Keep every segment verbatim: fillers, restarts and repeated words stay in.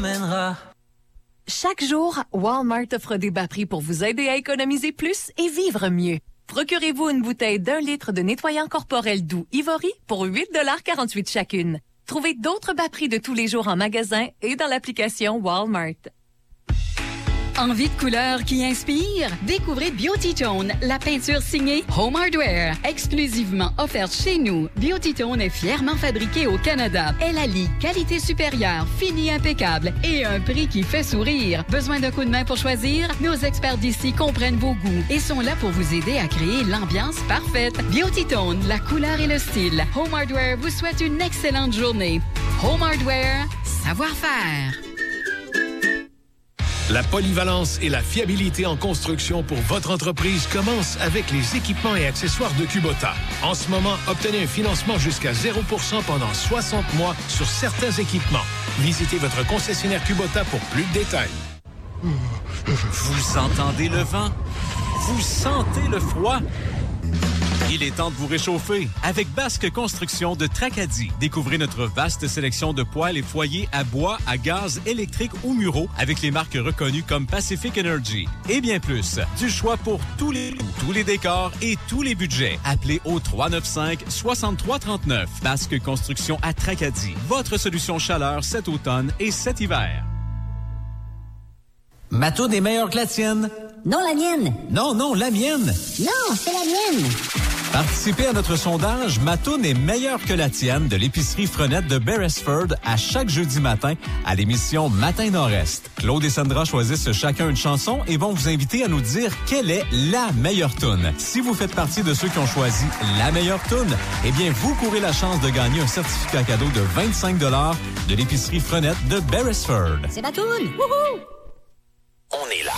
emmènera. Chaque jour, Walmart offre des bas prix pour vous aider à économiser plus et vivre mieux. Procurez-vous une bouteille d'un litre de nettoyant corporel doux Ivory pour huit dollars quarante-huit chacune. Trouvez d'autres bas prix de tous les jours en magasin et dans l'application Walmart. Envie de couleur qui inspire? Découvrez Beauty Tone, la peinture signée Home Hardware, exclusivement offerte chez nous. Beauty Tone est fièrement fabriquée au Canada. Elle allie qualité supérieure, fini impeccable et un prix qui fait sourire. Besoin d'un coup de main pour choisir? Nos experts d'ici comprennent vos goûts et sont là pour vous aider à créer l'ambiance parfaite. Beauty Tone, la couleur et le style. Home Hardware vous souhaite une excellente journée. Home Hardware, savoir-faire. La polyvalence et la fiabilité en construction pour votre entreprise commencent avec les équipements et accessoires de Kubota. En ce moment, obtenez un financement jusqu'à zéro pour cent pendant soixante mois sur certains équipements. Visitez votre concessionnaire Kubota pour plus de détails. Vous entendez le vent? Vous sentez le froid? Il est temps de vous réchauffer avec Basque Construction de Tracadie. Découvrez notre vaste sélection de poêles et foyers à bois, à gaz, électrique ou muraux avec les marques reconnues comme Pacific Energy. Et bien plus, du choix pour tous les tous les décors et tous les budgets. Appelez au trois neuf cinq, soixante-trois trente-neuf. Basque Construction à Tracadie. Votre solution chaleur cet automne et cet hiver. Ma toune est meilleure que la tienne. Non, la mienne. Non, non, la mienne. Non, c'est la mienne. Participez à notre sondage Ma toune est meilleure que la tienne de l'épicerie Frenette de Beresford à chaque jeudi matin à l'émission Matin Nord-Est. Claude et Sandra choisissent chacun une chanson et vont vous inviter à nous dire quelle est la meilleure toune. Si vous faites partie de ceux qui ont choisi la meilleure toune, eh bien, vous courez la chance de gagner un certificat cadeau de vingt-cinq dollars de l'épicerie Frenette de Beresford. C'est ma toune. Wouhou! On est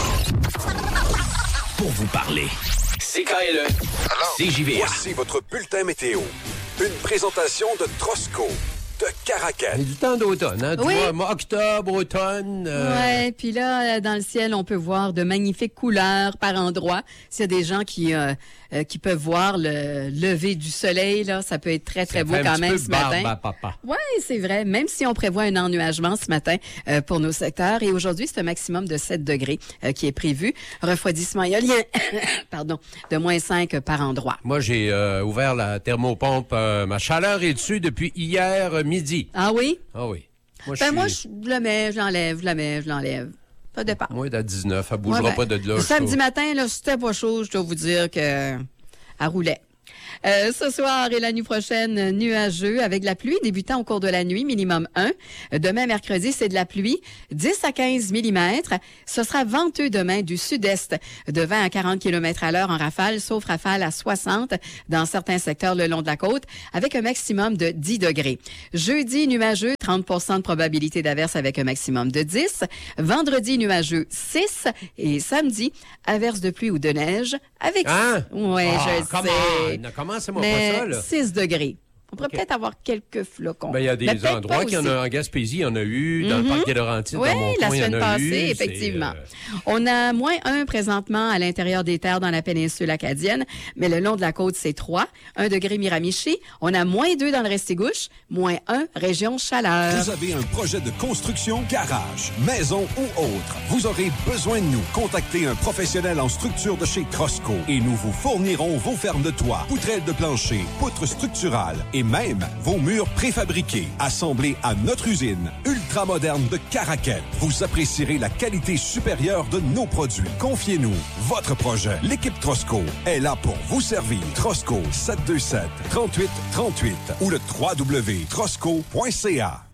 là pour vous parler. C K L E, C J V A. Voici votre bulletin météo. Une présentation de Trosco, de Caracal. C'est du temps d'automne, hein? Du Oui. mois, mois octobre, automne. Euh... Ouais, puis là, dans le ciel, on peut voir de magnifiques couleurs par endroits. S'il y a des gens qui euh, euh, qui peuvent voir le lever du soleil, là, ça peut être très, très beau quand même ce matin. Papa. Oui, c'est vrai. Même si on prévoit un ennuagement ce matin euh, pour nos secteurs. Et aujourd'hui, c'est un maximum de sept degrés euh, qui est prévu. Refroidissement éolien, pardon, de moins cinq par endroit. Moi, j'ai euh, ouvert la thermopompe. Euh, ma chaleur est dessus depuis hier euh, midi. Ah oui? Ah oui. Moi, Ben je moi, suis... je le mets, je l'enlève, je la mets, je l'enlève. Ça dépend. Moi, à dix-neuf, elle bougera Ouais, ben, pas de là. Le samedi matin, là, c'était pas chaud, je dois vous dire que elle roulait. Euh, ce soir et la nuit prochaine, nuageux avec de la pluie débutant au cours de la nuit, minimum un. Demain, mercredi, c'est de la pluie, dix à quinze millimètres. Ce sera venteux demain du sud-est, de vingt à quarante kilomètres à l'heure en rafale, sauf rafale à soixante dans certains secteurs le long de la côte, avec un maximum de dix degrés. Jeudi, nuageux, trente pour cent de probabilité d'averse avec un maximum de dix. Vendredi, nuageux, six. Et samedi, averse de pluie ou de neige avec... Hein? Ouais, ah, je come sais. on. Commencez-moi Mais pas ça, là. six degrés. On pourrait Okay. peut-être avoir quelques flocons. Ben, il y a des Mais peut-être endroits pas qu'il y en a en Gaspésie, il y en a eu, dans Mm-hmm. le parc des Laurentides, oui, dans mon la coin, il y en semaine a passée, eu. effectivement. C'est, euh... On a moins un présentement à l'intérieur des terres dans la péninsule acadienne, mais le long de la côte, c'est trois. Un degré Miramichi. On a moins deux dans le Restigouche, moins un région Chaleur. Vous avez un projet de construction, garage, maison ou autre. Vous aurez besoin de nous. Contactez un professionnel en structure de chez Trosco et nous vous fournirons vos fermes de toit, poutrelles de plancher, poutres structurales et même vos murs préfabriqués, assemblés à notre usine ultramoderne de Caracal. Vous apprécierez la qualité supérieure de nos produits. Confiez-nous votre projet. L'équipe Trosco est là pour vous servir. Trosco sept deux sept, trente-huit trente-huit ou le w w w point trosco point c a.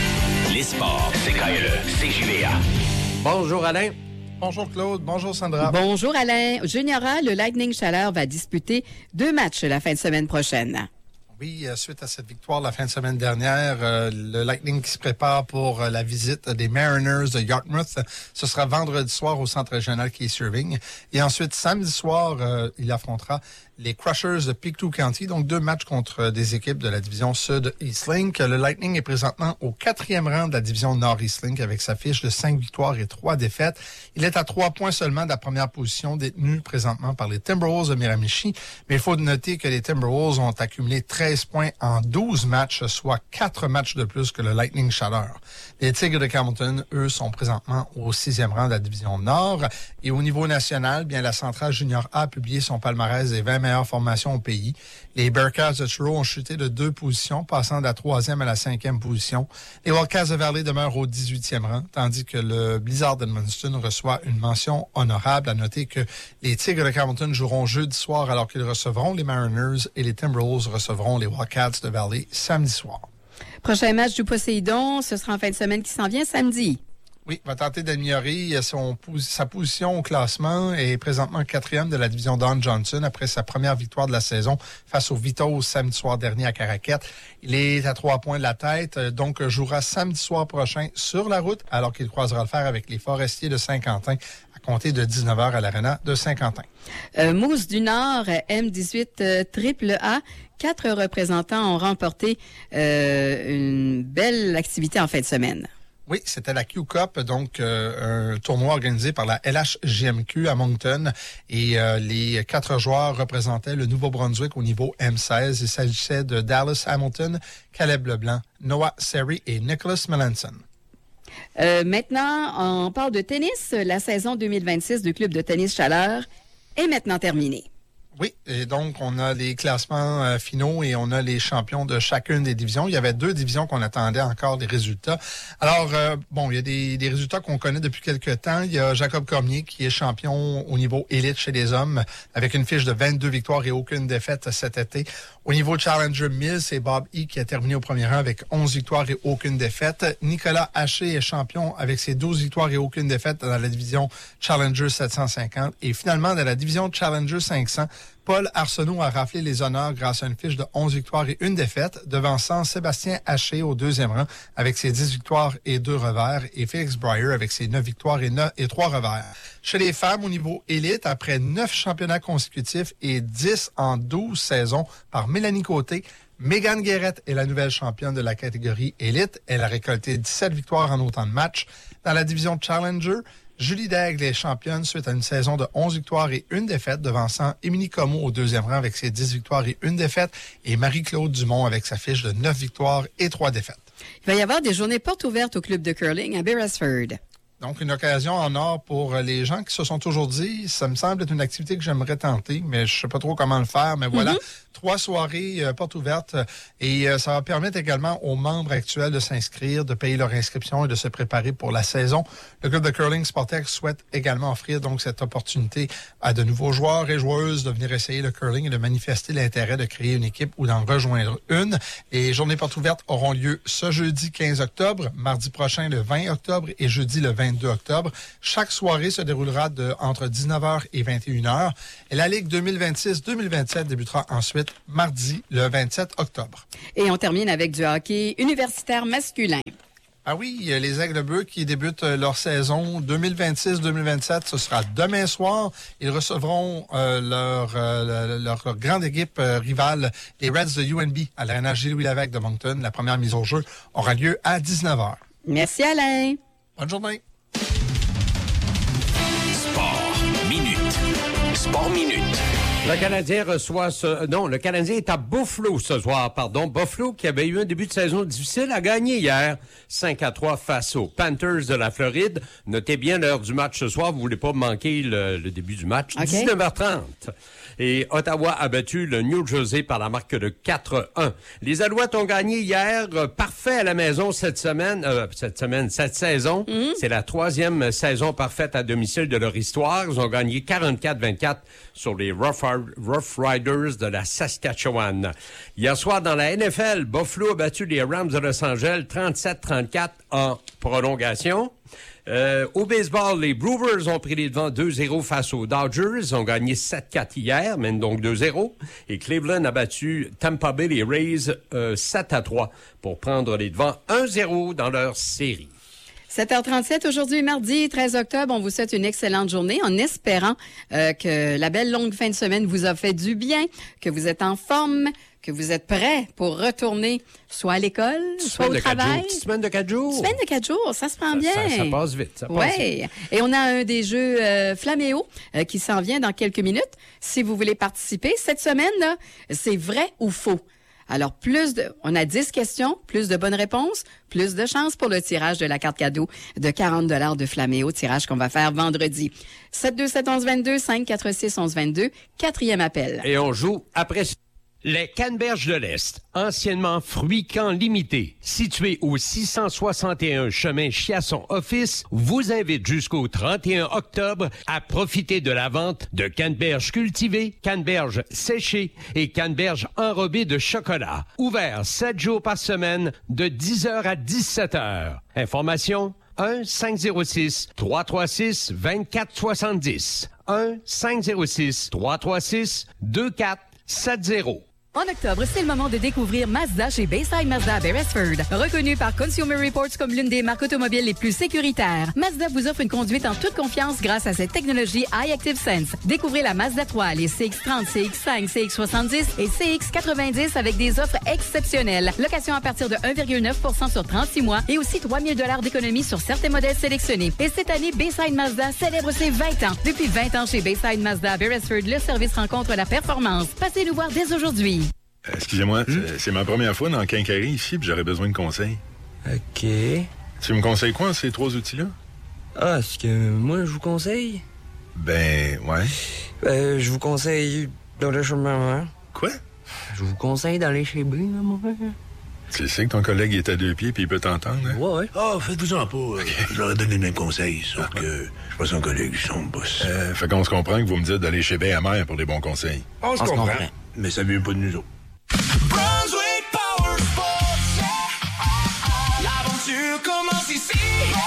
Les sports, C K L E, C J V A. Bonjour Alain. Bonjour Claude, bonjour Sandra. Bonjour Alain. Junior A, le Lightning Chaleur va disputer deux matchs la fin de semaine prochaine. Oui, euh, suite à cette victoire la fin de semaine dernière, euh, le Lightning qui se prépare pour euh, la visite des Mariners de Yarmouth. Ce sera vendredi soir au centre régional Keith Irving. Et ensuite, samedi soir, euh, il affrontera les Crushers de Pictou County, donc deux matchs contre des équipes de la division Sud Eastlink. Le Lightning est présentement au quatrième rang de la division Nord Eastlink avec sa fiche de cinq victoires et trois défaites. Il est à trois points seulement de la première position détenue présentement par les Timberwolves de Miramichi. Mais il faut noter que les Timberwolves ont accumulé treize points en douze matchs, soit quatre matchs de plus que le Lightning Chaleur. Les Tigres de Campbellton, eux, sont présentement au sixième rang de la division Nord. Et au niveau national, bien la Centrale Junior A a publié son palmarès des vingt meilleures formations au pays. Les Bearcats de Truro ont chuté de deux positions, passant de la troisième à la cinquième position. Les Wildcats de Valley demeurent au dix-huitième rang, tandis que le Blizzard d'Edmundston reçoit une mention honorable. À noter que les Tigres de Campbellton joueront jeudi soir alors qu'ils recevront les Mariners et les Timberwolves recevront les Wildcats de Valley samedi soir. Prochain match du Poséidon, ce sera en fin de semaine qui s'en vient samedi. Oui, va tenter d'améliorer son, sa position au classement et présentement quatrième de la division Don Johnson après sa première victoire de la saison face aux Vitos samedi soir dernier à Caraquette. Il est à trois points de la tête, donc jouera samedi soir prochain sur la route alors qu'il croisera le fer avec les Forestiers de Saint-Quentin à compter de dix-neuf heures à l'Arena de Saint-Quentin. Euh, Mousse du Nord, M dix-huit euh, triple A, quatre représentants ont remporté euh, une belle activité en fin de semaine. Oui, c'était la Q-Cup, donc euh, un tournoi organisé par la L H J M Q à Moncton. Et euh, les quatre joueurs représentaient le Nouveau-Brunswick au niveau M seize. Il s'agissait de Dallas Hamilton, Caleb Leblanc, Noah Seri et Nicholas Melanson. Euh, maintenant, on parle de tennis. La saison deux mille vingt-six du club de tennis Chaleur est maintenant terminée. Oui, et donc on a les classements euh, finaux et on a les champions de chacune des divisions. Il y avait deux divisions qu'on attendait encore des résultats. Alors, euh, bon, il y a des, des résultats qu'on connaît depuis quelques temps. Il y a Jacob Cormier qui est champion au niveau élite chez les hommes avec une fiche de vingt-deux victoires et aucune défaite cet été. Au niveau Challenger mille, c'est Bob E. qui a terminé au premier rang avec onze victoires et aucune défaite. Nicolas Haché est champion avec ses douze victoires et aucune défaite dans la division Challenger sept cent cinquante. Et finalement, dans la division Challenger cinq cents, Paul Arsenault a raflé les honneurs grâce à une fiche de onze victoires et une défaite, devançant Sébastien Haché au deuxième rang avec ses dix victoires et deux revers et Félix Breyer avec ses neuf victoires et, neuf, et trois revers. Chez les femmes, au niveau élite, après neuf championnats consécutifs et dix en douze saisons par Mélanie Côté, Mégane Guérette est la nouvelle championne de la catégorie élite. Elle a récolté dix-sept victoires en autant de matchs. Dans la division Challenger, Julie Daigle est championne suite à une saison de onze victoires et une défaite, devançant Émilie Comeau au deuxième rang avec ses dix victoires et une défaite et Marie-Claude Dumont avec sa fiche de neuf victoires et trois défaites. Il va y avoir des journées portes ouvertes au club de curling à Beresford. Donc, une occasion en or pour les gens qui se sont toujours dit, ça me semble être une activité que j'aimerais tenter, mais je sais pas trop comment le faire, mais voilà. Mm-hmm. Trois soirées euh, portes ouvertes et euh, ça va permettre également aux membres actuels de s'inscrire, de payer leur inscription et de se préparer pour la saison. Le club de curling Sportex souhaite également offrir donc cette opportunité à de nouveaux joueurs et joueuses de venir essayer le curling et de manifester l'intérêt de créer une équipe ou d'en rejoindre une. Les journées portes ouvertes auront lieu ce jeudi quinze octobre, mardi prochain le vingt octobre et jeudi le vingt-deux octobre. Chaque soirée se déroulera de entre dix-neuf heures et vingt et une heures. Et la Ligue deux mille vingt-six deux mille vingt-sept débutera ensuite mardi, le vingt-sept octobre. Et on termine avec du hockey universitaire masculin. Ah oui, les Aigles Bleus qui débutent leur saison deux mille vingt-six deux mille vingt-sept, ce sera demain soir. Ils recevront euh, leur, euh, leur, leur grande équipe euh, rivale, les Reds de U N B, à l'Arena Gilles-Louis-Lévesque de Moncton. La première mise au jeu aura lieu à dix-neuf heures. Merci Alain. Bonne journée. Sport Minute. Sport Minute. Le Canadien reçoit ce... Non, le Canadien est à Buffalo ce soir, pardon. Buffalo, qui avait eu un début de saison difficile, a gagné hier cinq à trois face aux Panthers de la Floride. Notez bien l'heure du match ce soir. Vous voulez pas manquer le, le début du match. Okay. dix-neuf heures trente. Et Ottawa a battu le New Jersey par la marque de quatre un. Les Alouettes ont gagné hier, euh, parfait à la maison cette semaine, euh, cette semaine, cette saison. Mm-hmm. C'est la troisième saison parfaite à domicile de leur histoire. Ils ont gagné quarante-quatre vingt-quatre sur les Rough, Rough Riders de la Saskatchewan. Hier soir, dans la N F L, Buffalo a battu les Rams de Los Angeles trente-sept trente-quatre en prolongation. Euh, au baseball, les Brewers ont pris les devants deux zéro face aux Dodgers. Ils ont gagné sept quatre hier, mènent donc deux zéro. Et Cleveland a battu Tampa Bay, les Rays, euh, sept à trois pour prendre les devants un zéro dans leur série. sept heures trente-sept, aujourd'hui, mardi treize octobre. On vous souhaite une excellente journée en espérant euh, que la belle longue fin de semaine vous a fait du bien, que vous êtes en forme, que vous êtes prêts pour retourner soit à l'école, soit au travail. Petite semaine de quatre jours. Semaine de quatre jours, ça se prend ça, bien. Ça, ça passe vite, ça passe ouais. vite. Et on a un des jeux euh, Flaméo euh, qui s'en vient dans quelques minutes. Si vous voulez participer, cette semaine, là, c'est vrai ou faux? Alors, plus de, on a dix questions, plus de bonnes réponses, plus de chances pour le tirage de la carte cadeau de quarante dollars de Flaméo, tirage qu'on va faire vendredi. sept deux sept onze vingt-deux, cinq quatre six onze vingt-deux, quatrième appel. Et on joue après... Les Canneberges de l'Est, anciennement Fruitcamp Limité, situé au six cent soixante et un chemin Chiasson Office, vous invite jusqu'au trente et un octobre à profiter de la vente de canneberges cultivées, canneberges séchées et canneberges enrobées de chocolat. Ouvert sept jours par semaine de dix heures à dix-sept heures. Information un cinq zéro six, trois trois six, deux quatre sept zéro. un cinq zéro six, trois trois six, deux quatre sept zéro. En octobre, c'est le moment de découvrir Mazda chez Bayside Mazda à Beresford. Reconnu par Consumer Reports comme l'une des marques automobiles les plus sécuritaires, Mazda vous offre une conduite en toute confiance grâce à cette technologie iActive Sense. Découvrez la Mazda trois, les C X trente, C X cinq, C X soixante-dix et C X quatre-vingt-dix avec des offres exceptionnelles. Location à partir de un virgule neuf pour cent sur trente-six mois et aussi trois mille dollars d'économie sur certains modèles sélectionnés. Et cette année, Bayside Mazda célèbre ses vingt ans. Depuis vingt ans chez Bayside Mazda à Beresford, le service rencontre la performance. Passez nous voir dès aujourd'hui. Excusez-moi, mmh. c'est ma première fois dans le Quincaillerie ici, puis j'aurais besoin de conseils. OK. Tu me conseilles quoi, ces trois outils-là? Ah, ce que moi, je vous conseille? Ben, ouais. Ben, je vous conseille d'aller chez ma mère. Quoi? Je vous conseille d'aller chez B, mon frère. Tu sais que ton collègue est à deux pieds puis il peut t'entendre, hein? Ouais, ouais. Ah, oh, faites-vous-en pas. Okay. Je leur ai donné le même conseil, sauf ah. que je suis pas son collègue, je suis son boss. Euh, fait qu'on se comprend que vous me dites d'aller chez B à mère pour des bons conseils. On, On se comprend. comprend. Mais ça vient pas de nous autres. Brunswick Power Sports, l'aventure commence ici.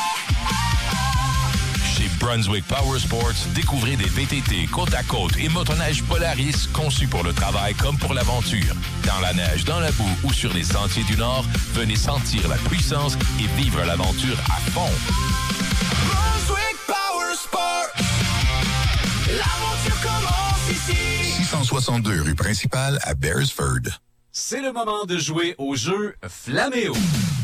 Chez Brunswick Power Sports, découvrez des V T T côte à côte et motoneige Polaris conçus pour le travail comme pour l'aventure. Dans la neige, dans la boue ou sur les sentiers du Nord, venez sentir la puissance et vivre l'aventure à fond. Brunswick Power Sports, l'aventure commence ici. six cent soixante-deux rue principale à Beresford. C'est le moment de jouer au jeu Flaméo.